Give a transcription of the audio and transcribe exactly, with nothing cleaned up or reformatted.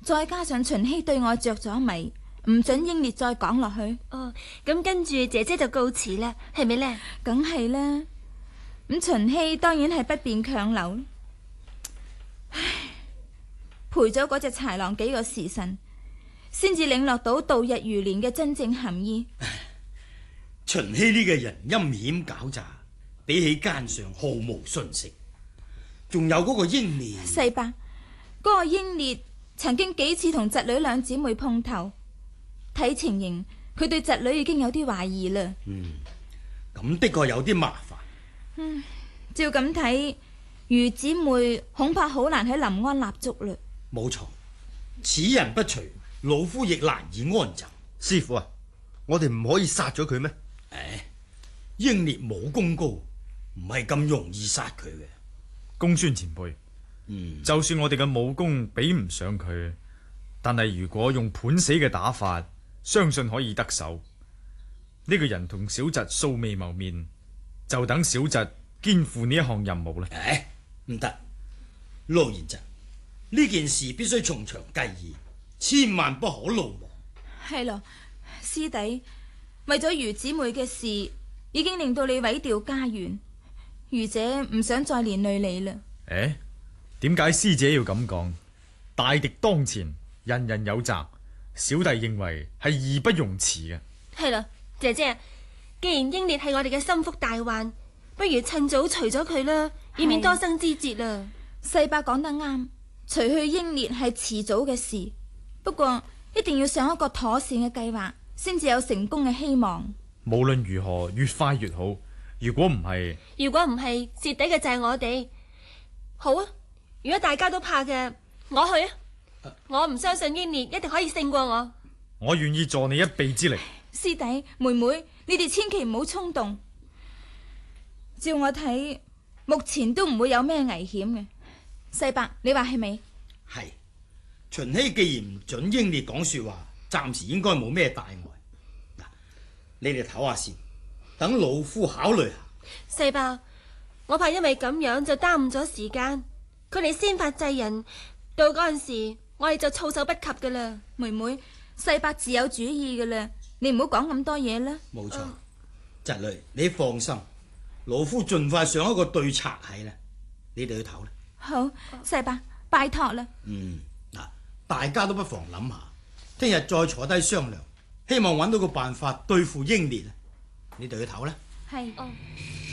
再加上秦希對我着咗迷，唔准英烈再講落去。 哦，咁跟住姐姐就告辭啦，係咪呢？ 梗係啦。咁秦希當然係不便強留。唉，陪咗嗰隻豺狼幾個時辰，先至領略到度日如年嘅真正含義。 秦希呢個人陰險狡詐，比起奸上毫無遜色。仲有嗰個英烈， 世伯，嗰、嗰個英烈曾經幾次同侄女兩姊妹碰頭，睇情形佢對侄女已經有啲懷疑啦。 嗯，咁的確有啲麻煩。 嗯，照咁睇，余姊妹恐怕好難喺臨安立足嘞。 冇錯，此人不除，老夫亦難以安枕。 師父啊，我哋唔可以殺咗佢咩？ 誒，英烈武功高，唔係咁容易殺佢嘅。 公孫前輩， 嗯， 就算我哋嘅武功比唔上佢，但係如果用判死嘅打法，相信可以得手。呢個人同小侄素未謀面，就等小侄肩負呢一項任務啦。 誒，唔得，陸賢侄，呢件事必須從長計議，千萬不可魯莽。 係咯，師弟，為咗余姊妹嘅事，已經令到你毀掉家園，余姐唔想再連累你啦。 誒，點解師姐要咁講？大敵當前，人人有責，小弟認為係義不容辭嘅。 係啦，姐姐，既然英烈係我哋嘅心腹大患，不如趁早除咗佢啦，以免多生枝節啦。 世伯講得啱，除去英烈係遲早嘅事，不過一定要上一個妥善嘅計劃，先至有成功嘅希望。 無論如何，越快越好。如果唔係， 如果唔係，蝕底嘅就係我哋。好啊，如果大家都怕嘅，我去啊！啊我唔相信英烈一定可以勝過我。 我願意助你一臂之力。 師弟妹妹，你哋千祈唔好衝動。照我睇，目前都唔會有咩危險嘅。世伯，你話係咪？ 係，秦希既然唔准英烈講說話，暫時應該冇咩大礙。嗱，你哋唞下先，等老夫考慮下。 世伯，我怕因為咁樣就耽誤咗時間，佢哋先發制人，到嗰陣時我哋就措手不及噶啦。 妹妹，世伯自有主意噶啦，你唔好講咁多嘢啦。 冇錯，侄女，你放心，老夫盡快上一個對策係啦，你哋去唞啦。 好，世伯，拜託啦。 嗯，嗱，大家都不妨諗下，聽日再坐低商量，希望揾到個辦法對付英烈啊！你哋去唞啦。 係。 哦